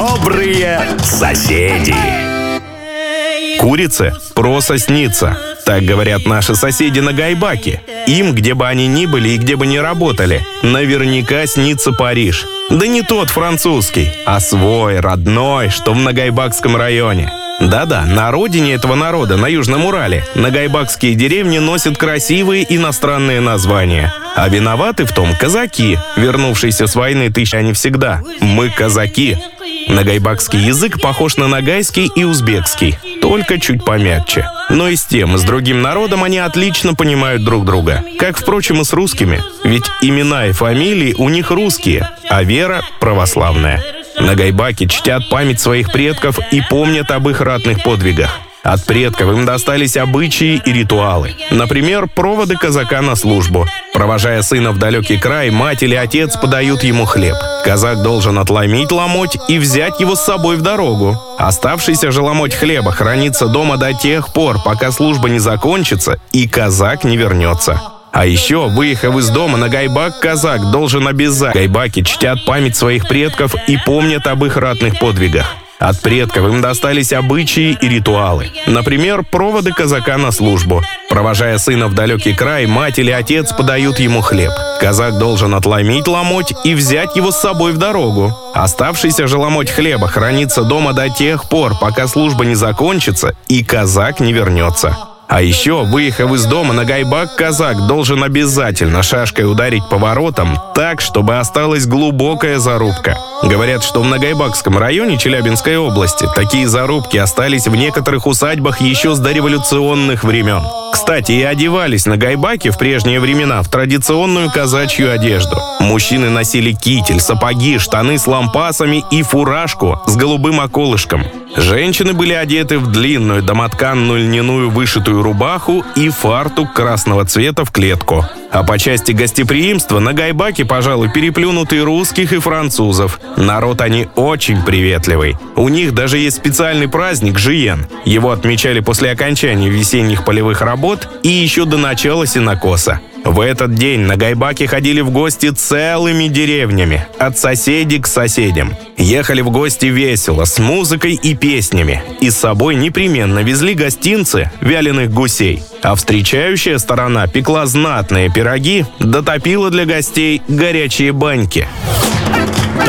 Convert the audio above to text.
Добрые соседи. Курице просто снится. Так говорят наши соседи на Гайбаке. Им, где бы они ни были и где бы ни работали, наверняка снится Париж. Да не тот французский, а свой, родной, что в Нагайбакском районе. Да-да, на родине этого народа, на Южном Урале, нагайбакские деревни носят красивые иностранные названия. А виноваты в том казаки, вернувшиеся с войны они всегда. Мы казаки. Нагайбакский язык похож на нагайский и узбекский, только чуть помягче. Но и с тем, и с другим народом они отлично понимают друг друга. Как, впрочем, и с русскими. Ведь имена и фамилии у них русские, а вера православная. Нагайбаки чтят память своих предков и помнят об их ратных подвигах. От предков им достались обычаи и ритуалы. Например, проводы казака на службу. Провожая сына в далекий край, мать или отец подают ему хлеб. Казак должен отломить ломоть и взять его с собой в дорогу. Оставшийся же ломоть хлеба хранится дома до тех пор, пока служба не закончится и казак не вернется. А еще, выехав из дома на Гайбак, казак должен обязательно. Гайбаки чтят память своих предков и помнят об их ратных подвигах. От предков им достались обычаи и ритуалы. Например, проводы казака на службу. Провожая сына в далекий край, мать или отец подают ему хлеб. Казак должен отломить ломоть и взять его с собой в дорогу. Оставшийся же ломоть хлеба хранится дома до тех пор, пока служба не закончится и казак не вернется. А еще, выехав из дома на Гайбак, казак должен обязательно шашкой ударить по воротам так, чтобы осталась глубокая зарубка. Говорят, что в Нагайбакском районе Челябинской области такие зарубки остались в некоторых усадьбах еще с дореволюционных времен. Кстати, и одевались на Гайбаке в прежние времена в традиционную казачью одежду. Мужчины носили китель, сапоги, штаны с лампасами и фуражку с голубым околышком. Женщины были одеты в длинную домотканную льняную вышитую рубаху и фартук красного цвета в клетку. А по части гостеприимства на Гайбаке, пожалуй, переплюнутые русских и французов. Народ они очень приветливый. У них даже есть специальный праздник Жиен. Его отмечали после окончания весенних полевых работ и еще до начала сенокоса. В этот день на Гайбаке ходили в гости целыми деревнями, от соседей к соседям. Ехали в гости весело, с музыкой и песнями. И с собой непременно везли гостинцы вяленых гусей. А встречающая сторона пекла знатные пироги, да топила для гостей горячие баньки.